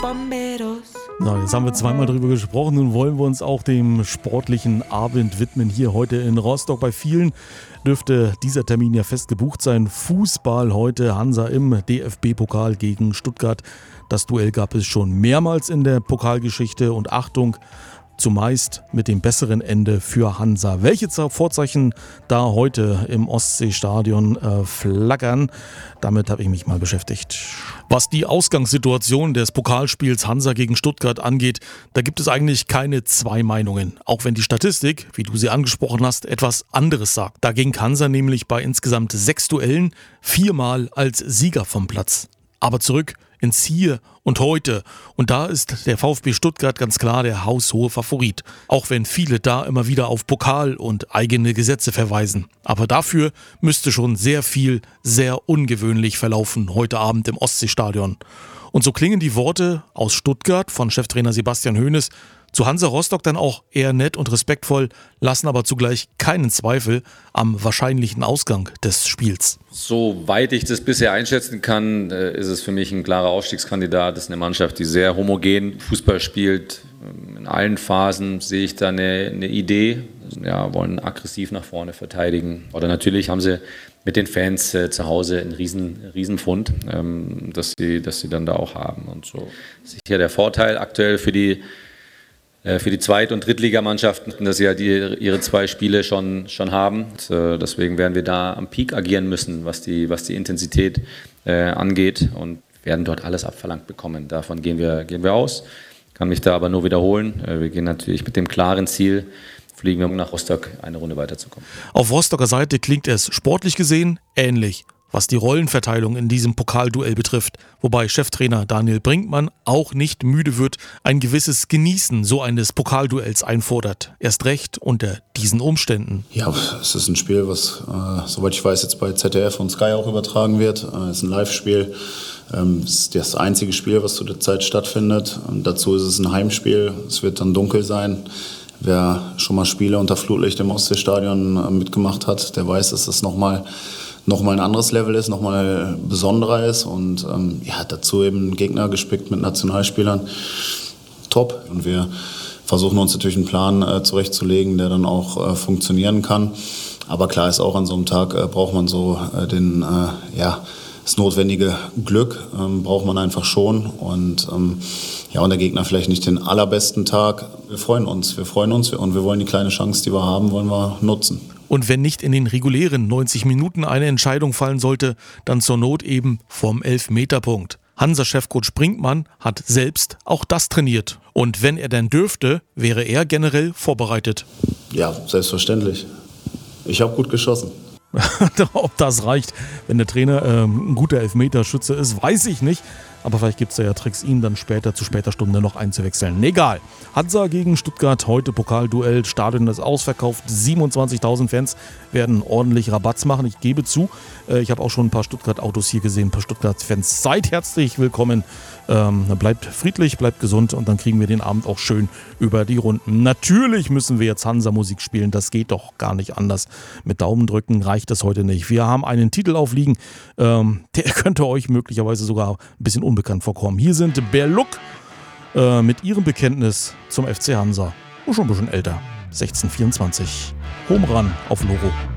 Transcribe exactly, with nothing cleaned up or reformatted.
Na, jetzt haben wir zweimal drüber gesprochen, nun wollen wir uns auch dem sportlichen Abend widmen, hier heute in Rostock. Bei vielen dürfte dieser Termin ja fest gebucht sein. Fußball heute, Hansa im D F B-Pokal gegen Stuttgart. Das Duell gab es schon mehrmals in der Pokalgeschichte und Achtung, zumeist mit dem besseren Ende für Hansa. Welche Vorzeichen da heute im Ostseestadion äh, flackern, damit habe ich mich mal beschäftigt. Was die Ausgangssituation des Pokalspiels Hansa gegen Stuttgart angeht, da gibt es eigentlich keine zwei Meinungen. Auch wenn die Statistik, wie du sie angesprochen hast, etwas anderes sagt. Da ging Hansa nämlich bei insgesamt sechs Duellen viermal als Sieger vom Platz. Aber zurück ins Hier und Heute. Und da ist der VfB Stuttgart ganz klar der haushohe Favorit. Auch wenn viele da immer wieder auf Pokal und eigene Gesetze verweisen. Aber dafür müsste schon sehr viel, sehr ungewöhnlich verlaufen heute Abend im Ostseestadion. Und so klingen die Worte aus Stuttgart von Cheftrainer Sebastian Hoeneß zu Hansa Rostock dann auch eher nett und respektvoll, lassen aber zugleich keinen Zweifel am wahrscheinlichen Ausgang des Spiels. Soweit ich das bisher einschätzen kann, ist es für mich ein klarer Aufstiegskandidat. Das ist eine Mannschaft, die sehr homogen Fußball spielt. In allen Phasen sehe ich da eine, eine Idee. Ja, wollen aggressiv nach vorne verteidigen. Oder natürlich haben sie mit den Fans äh, zu Hause einen riesen, riesen Pfund, ähm, dass sie, dass sie dann da auch haben. Und so sicher der Vorteil aktuell für die für die Zweit- und Drittligamannschaften, dass sie ja die, ihre zwei Spiele schon, schon haben. Deswegen werden wir da am Peak agieren müssen, was die, was die Intensität äh, angeht und werden dort alles abverlangt bekommen. Davon gehen wir, gehen wir aus. Kann mich da aber nur wiederholen. Wir gehen natürlich mit dem klaren Ziel, fliegen wir nach Rostock, eine Runde weiterzukommen. Auf Rostocker Seite klingt es sportlich gesehen ähnlich, was die Rollenverteilung in diesem Pokalduell betrifft. Wobei Cheftrainer Daniel Brinkmann auch nicht müde wird, ein gewisses Genießen so eines Pokalduells einfordert. Erst recht unter diesen Umständen. Ja, es ist ein Spiel, was, äh, soweit ich weiß, jetzt bei Z D F und Sky auch übertragen wird. Es äh, ist ein Live-Spiel. Ähm, es ist das einzige Spiel, was zu der Zeit stattfindet. Und dazu ist es ein Heimspiel. Es wird dann dunkel sein. Wer schon mal Spiele unter Flutlicht im Ostseestadion äh, mitgemacht hat, der weiß, dass das nochmal nochmal ein anderes Level ist, nochmal besonderer ist und ähm, ja, dazu eben ein Gegner gespickt mit Nationalspielern. Top. Und wir versuchen uns natürlich einen Plan äh, zurechtzulegen, der dann auch äh, funktionieren kann. Aber klar ist auch, an so einem Tag äh, braucht man so äh, den, äh, ja, das notwendige Glück ähm, braucht man einfach schon. Und ähm, ja, und der Gegner vielleicht nicht den allerbesten Tag. Wir freuen uns, wir freuen uns und wir wollen die kleine Chance, die wir haben, wollen wir nutzen. Und wenn nicht in den regulären neunzig Minuten eine Entscheidung fallen sollte, dann zur Not eben vom Elfmeterpunkt. Hansa-Chefcoach Brinkmann hat selbst auch das trainiert. Und wenn er denn dürfte, wäre er generell vorbereitet. Ja, selbstverständlich. Ich habe gut geschossen. Ob das reicht, wenn der Trainer ähm, ein guter Elfmeterschütze ist, weiß ich nicht. Aber vielleicht gibt es ja Tricks, ihn dann später zu später Stunde noch einzuwechseln. Egal. Hansa gegen Stuttgart, heute Pokalduell. Stadion ist ausverkauft. siebenundzwanzigtausend Fans werden ordentlich Rabatz machen. Ich gebe zu, äh, ich habe auch schon ein paar Stuttgart-Autos hier gesehen, ein paar Stuttgart-Fans. Seid herzlich willkommen. Ähm, bleibt friedlich, bleibt gesund und dann kriegen wir den Abend auch schön über die Runden. Natürlich müssen wir jetzt Hansa-Musik spielen. Das geht doch gar nicht anders. Mit Daumen drücken reicht das heute nicht. Wir haben einen Titel aufliegen, ähm, der könnte euch möglicherweise sogar ein bisschen unbekannt vorkommen. Hier sind Berluck äh, mit ihrem Bekenntnis zum F C Hansa. Oh, schon ein bisschen älter. sechzehn vierundzwanzig. Home Run auf Logo.